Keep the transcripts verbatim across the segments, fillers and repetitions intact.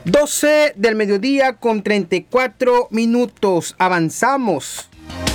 doce del mediodía con treinta y cuatro minutos. Avanzamos.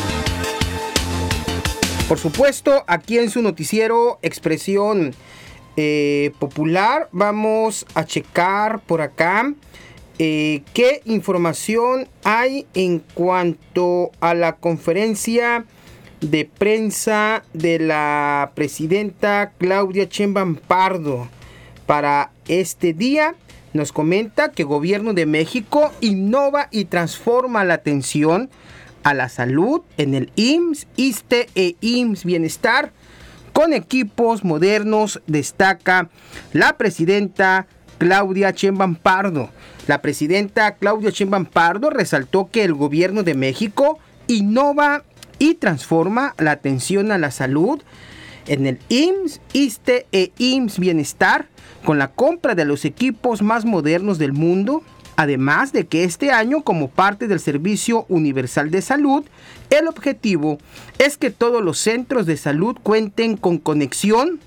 Por supuesto, aquí en su noticiero Expresión eh, Popular vamos a checar por acá eh, qué información hay en cuanto a la conferencia de prensa de la presidenta Claudia Sheinbaum Pardo para este día. Nos comenta que el gobierno de México innova y transforma la atención a la salud en el I M S S, ISSSTE e I M S S Bienestar con equipos modernos, destaca la presidenta Claudia Sheinbaum Pardo. La presidenta Claudia Sheinbaum Pardo resaltó que el gobierno de México innova y transforma la atención a la salud en el I M S S, ISSSTE e I M S S Bienestar con la compra de los equipos más modernos del mundo, además de que este año, como parte del Servicio Universal de Salud, el objetivo es que todos los centros de salud cuenten con conexión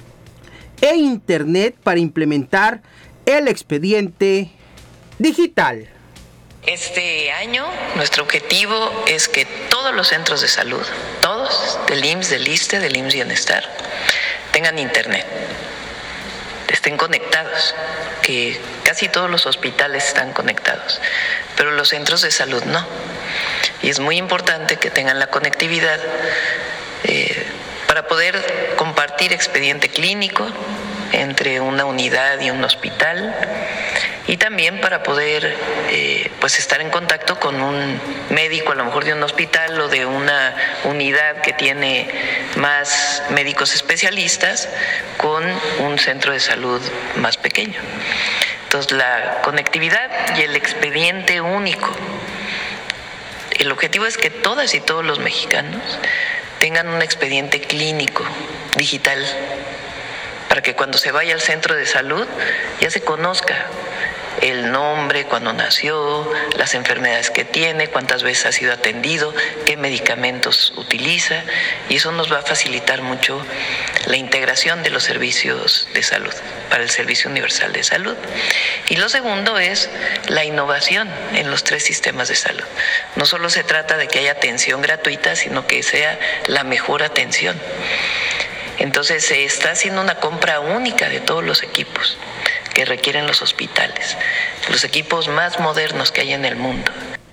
e internet para implementar el expediente digital. Este año nuestro objetivo es que todos los centros de salud, todos, del I M S S, del ISSSTE, del I M S S Bienestar, tengan internet, estén conectados, que casi todos los hospitales están conectados, pero los centros de salud no. Y es muy importante que tengan la conectividad eh, para poder compartir expediente clínico entre una unidad y un hospital, y también para poder eh, pues estar en contacto con un médico, a lo mejor de un hospital o de una unidad que tiene más médicos especialistas, con un centro de salud más pequeño. Entonces, la conectividad y el expediente único. El objetivo es que todas y todos los mexicanos tengan un expediente clínico digital, para que cuando se vaya al centro de salud ya se conozca el nombre, cuándo nació, las enfermedades que tiene, cuántas veces ha sido atendido, qué medicamentos utiliza, y eso nos va a facilitar mucho la integración de los servicios de salud para el Servicio Universal de Salud. Y lo segundo es la innovación en los tres sistemas de salud. No solo se trata de que haya atención gratuita, sino que sea la mejor atención. Entonces se está haciendo una compra única de todos los equipos que requieren los hospitales, los equipos más modernos que hay en el mundo.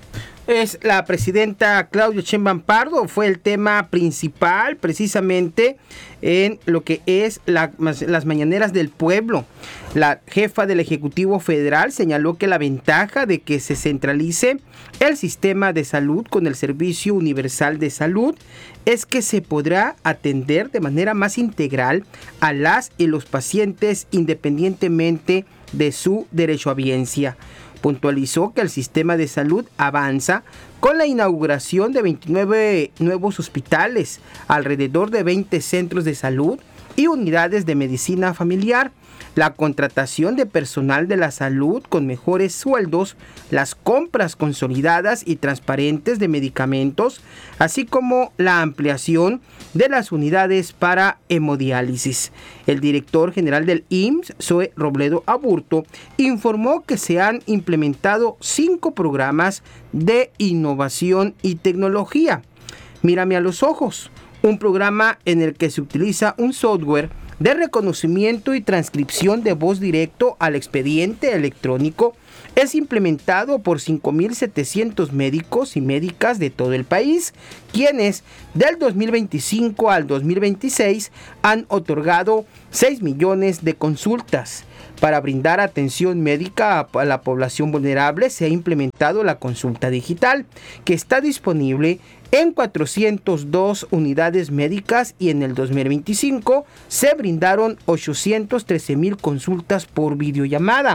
Es la presidenta Claudia Sheinbaum Pardo, fue el tema principal precisamente en lo que es la, las mañaneras del pueblo. La jefa del Ejecutivo Federal señaló que la ventaja de que se centralice el sistema de salud con el Servicio Universal de Salud es que se podrá atender de manera más integral a las y los pacientes independientemente de su derechohabiencia. Puntualizó que el sistema de salud avanza con la inauguración de veintinueve nuevos hospitales, alrededor de veinte centros de salud y unidades de medicina familiar, la contratación de personal de la salud con mejores sueldos, las compras consolidadas y transparentes de medicamentos, así como la ampliación de las unidades para hemodiálisis. El director general del I M S S, Zoe Robledo Aburto, informó que se han implementado cinco programas de innovación y tecnología. Mírame a los ojos, un programa en el que se utiliza un software de reconocimiento y transcripción de voz directo al expediente electrónico es implementado por cinco mil setecientos médicos y médicas de todo el país, quienes del dos mil veinticinco al dos mil veintiséis han otorgado seis millones de consultas. Para brindar atención médica a la población vulnerable se ha implementado la consulta digital, que está disponible en cuatrocientas dos unidades médicas, y en el dos mil veinticinco se brindaron ochocientas trece mil consultas por videollamada.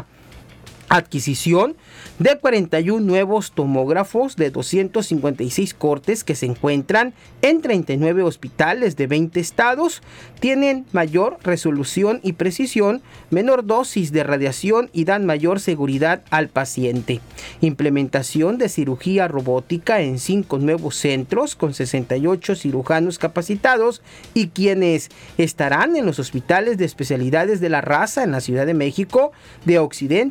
Adquisición de cuarenta y uno nuevos tomógrafos de doscientos cincuenta y seis cortes que se encuentran en treinta y nueve hospitales de veinte estados, tienen mayor resolución y precisión, menor dosis de radiación y dan mayor seguridad al paciente. Implementación de cirugía robótica en cinco nuevos centros con sesenta y ocho cirujanos capacitados, y quienes estarán en los hospitales de especialidades de la raza en la Ciudad de México, de Occidente en Jalisco,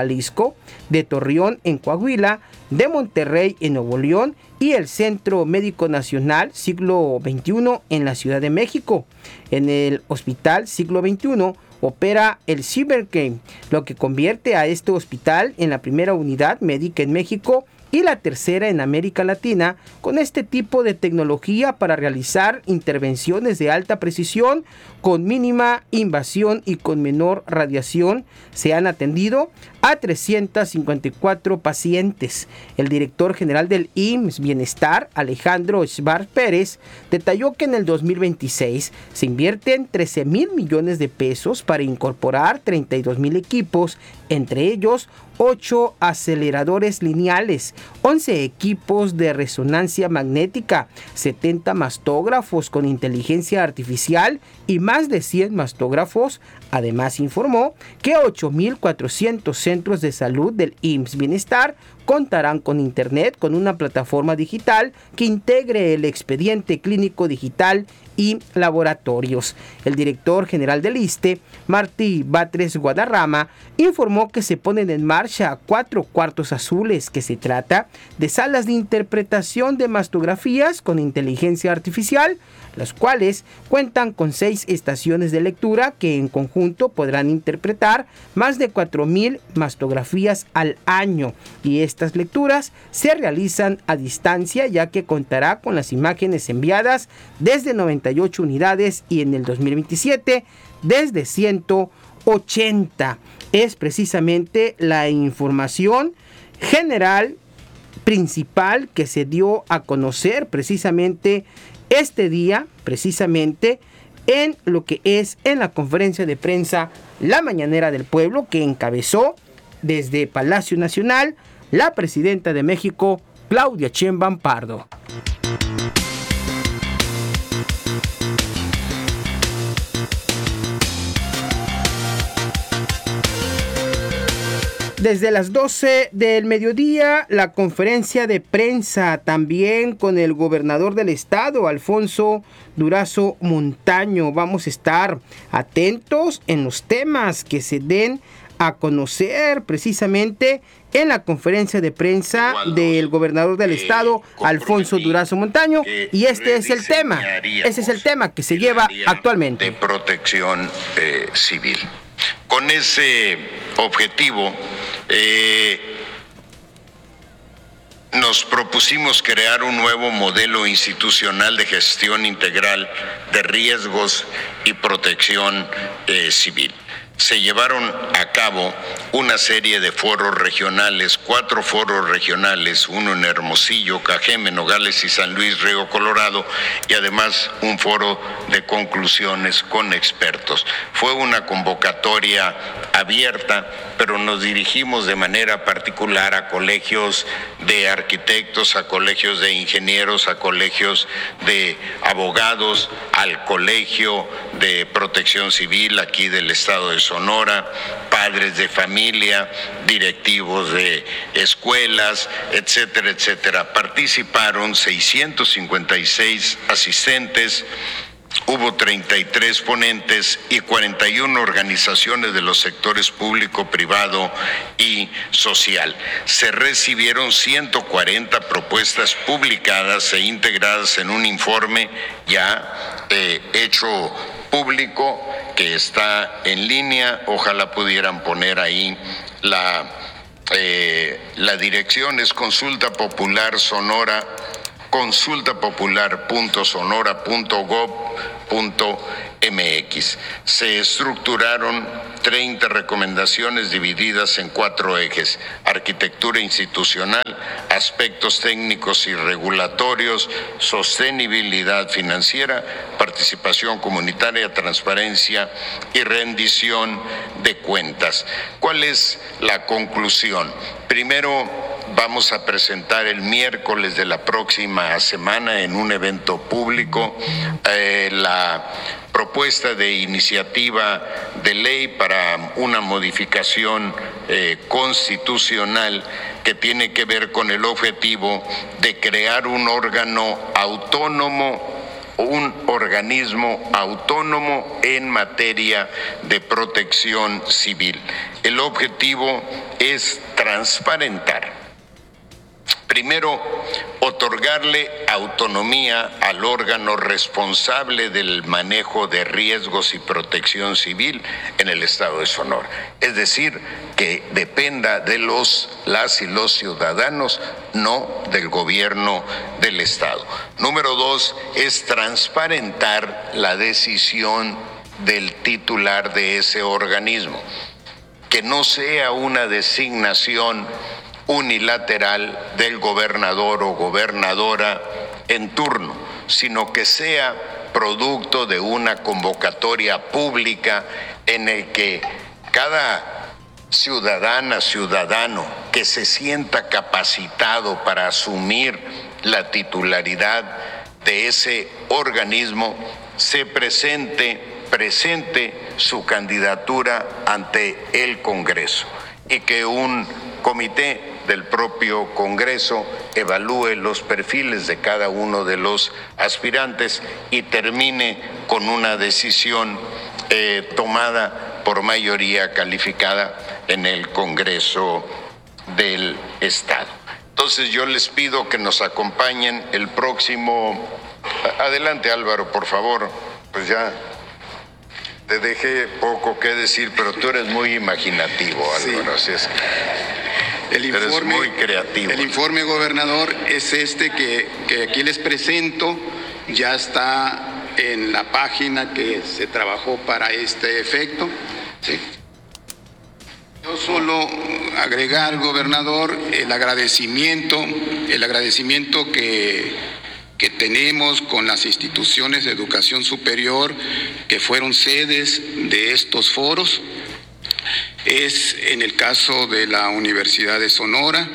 Jalisco, de Torreón en Coahuila, de Monterrey en Nuevo León y el Centro Médico Nacional Siglo veintiuno en la Ciudad de México. En el Hospital Siglo veintiuno opera el CyberCare, lo que convierte a este hospital en la primera unidad médica en México y la tercera en América Latina con este tipo de tecnología para realizar intervenciones de alta precisión con mínima invasión y con menor radiación. Se han atendido a trescientos cincuenta y cuatro pacientes. El director general del I M S S Bienestar, Alejandro Schwartz Pérez, detalló que en el dos mil veintiséis se invierten trece mil millones de pesos para incorporar treinta y dos mil equipos, entre ellos ocho aceleradores lineales, once equipos de resonancia magnética, setenta mastógrafos con inteligencia artificial y más de cien mastógrafos. Además informó que ocho mil cuatrocientos centros de salud del I M S S Bienestar contarán con internet con una plataforma digital que integre el expediente clínico digital y laboratorios. El director general del ISSSTE, Martí Batres Guadarrama, informó que se ponen en marcha cuatro cuartos azules, que se trata de salas de interpretación de mastografías con inteligencia artificial, las cuales cuentan con seis estaciones de lectura que en conjunto podrán interpretar más de cuatro mil mastografías al año, y estas lecturas se realizan a distancia, ya que contará con las imágenes enviadas desde noventa y ocho unidades y en el dos mil veintisiete desde ciento ochenta. Es precisamente la información general principal que se dio a conocer precisamente este día, precisamente en lo que es en la conferencia de prensa La Mañanera del Pueblo, que encabezó desde Palacio Nacional la presidenta de México, Claudia Sheinbaum Pardo. Desde las doce del mediodía, la conferencia de prensa también con el gobernador del estado, Alfonso Durazo Montaño. Vamos a estar atentos en los temas que se den a conocer precisamente en la conferencia de prensa del gobernador del estado, Alfonso Durazo Montaño, y este es el tema, ese es el tema que se lleva actualmente. De protección eh, civil. Con ese objetivo, eh, nos propusimos crear un nuevo modelo institucional de gestión integral de riesgos y protección eh, civil. Se llevaron a cabo una serie de foros regionales, cuatro foros regionales, uno en Hermosillo, Cajeme, Nogales y San Luis Río Colorado, y además un foro de conclusiones con expertos. Fue una convocatoria abierta, pero nos dirigimos de manera particular a colegios de arquitectos, a colegios de ingenieros, a colegios de abogados, al Colegio de Protección Civil aquí del estado de Sonora, padres de familia, directivos de escuelas, etcétera, etcétera. Participaron seiscientos cincuenta y seis asistentes, hubo treinta y tres ponentes y cuarenta y una organizaciones de los sectores público, privado y social. Se recibieron ciento cuarenta propuestas publicadas e integradas en un informe ya eh, hecho público que está en línea. Ojalá pudieran poner ahí la, eh, la dirección, es Consulta Popular Sonora, consulta popular punto sonora punto gob punto mx. Se estructuraron treinta recomendaciones divididas en cuatro ejes: arquitectura institucional, aspectos técnicos y regulatorios, sostenibilidad financiera, participación comunitaria, transparencia y rendición de cuentas. ¿Cuál es la conclusión? Primero, vamos a presentar el miércoles de la próxima semana en un evento público eh, la propuesta de iniciativa de ley para una modificación eh, constitucional que tiene que ver con el objetivo de crear un órgano autónomo un organismo autónomo en materia de protección civil. El objetivo es transparentar. Primero, otorgarle autonomía al órgano responsable del manejo de riesgos y protección civil en el Estado de Sonora. Es decir, que dependa de los, las y los ciudadanos, no del gobierno del Estado. Número dos, es transparentar la decisión del titular de ese organismo. Que no sea una designación unilateral del gobernador o gobernadora en turno, sino que sea producto de una convocatoria pública en el que cada ciudadana, ciudadano que se sienta capacitado para asumir la titularidad de ese organismo se presente, presente su candidatura ante el Congreso y que un comité del propio Congreso evalúe los perfiles de cada uno de los aspirantes y termine con una decisión eh, tomada por mayoría calificada en el Congreso del Estado. Entonces yo les pido que nos acompañen el próximo... Adelante, Álvaro, por favor. Pues ya te dejé poco que decir, pero tú eres muy imaginativo, Álvaro. Sí. Así es. El informe, Eres muy creativo. El informe, gobernador, es este que, que aquí les presento. Ya está en la página que se trabajó para este efecto. Sí. Yo solo agregar, gobernador, el agradecimiento, el agradecimiento que, que tenemos con las instituciones de educación superior que fueron sedes de estos foros. Es en el caso de la Universidad de Sonora,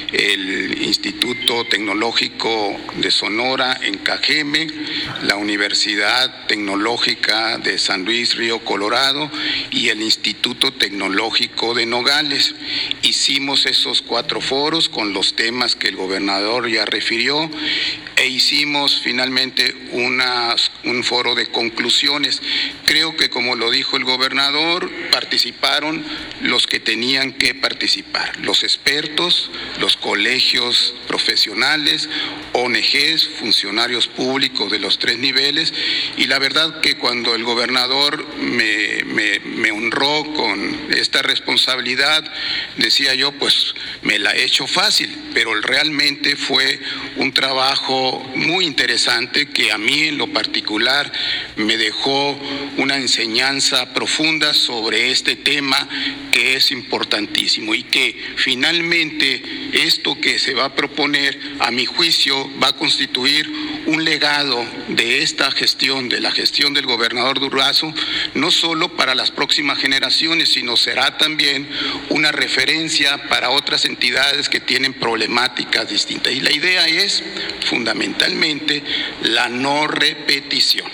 el Instituto Tecnológico de Sonora en Cajeme, la Universidad Tecnológica de San Luis Río Colorado y el Instituto Tecnológico de Nogales. Hicimos esos cuatro foros con los temas que el gobernador ya refirió e hicimos finalmente una, un foro de conclusiones. Creo que, como lo dijo el gobernador, participaron los que tenían que participar, los expertos, los colegios profesionales, O N Ges, funcionarios públicos de los tres niveles, y la verdad que cuando el gobernador me, me, me honró con esta responsabilidad, decía yo, pues me la he hecho fácil, pero realmente fue un trabajo muy interesante que a mí en lo particular me dejó una enseñanza profunda sobre este tema que es importantísimo y que finalmente esto que se va a proponer, a mi juicio, va a constituir un legado de esta gestión, de la gestión del gobernador Durazo, no solo para las próximas generaciones, sino será también una referencia para otras entidades que tienen problemáticas distintas. Y la idea es fundamentalmente la no repetición.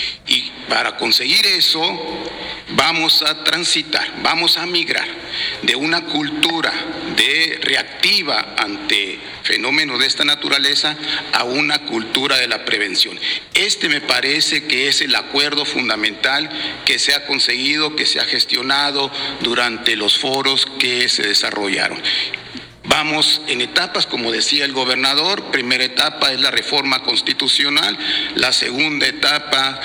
Y para conseguir eso vamos a transitar, vamos a migrar de una cultura de reactiva ante fenómenos de esta naturaleza a una cultura de la prevención. Este me parece que es el acuerdo fundamental que se ha conseguido, que se ha gestionado durante los foros que se desarrollaron. Vamos en etapas, como decía el gobernador. Primera etapa es la reforma constitucional, la segunda etapa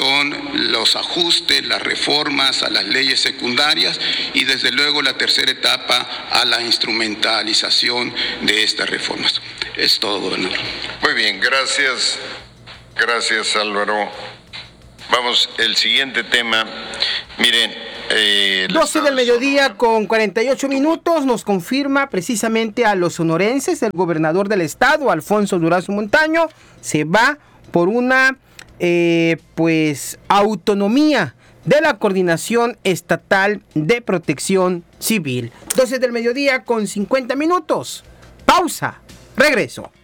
son los ajustes, las reformas a las leyes secundarias y desde luego la tercera etapa a la instrumentalización de estas reformas. Es todo, gobernador. Muy bien, gracias. Gracias, Álvaro. Vamos, el siguiente tema. Miren, Eh, doce del mediodía con cuarenta y ocho minutos, nos confirma precisamente a los sonorenses, el gobernador del estado, Alfonso Durazo Montaño, se va por una eh, pues autonomía de la Coordinación Estatal de Protección Civil. doce del mediodía con cincuenta minutos, pausa, regreso.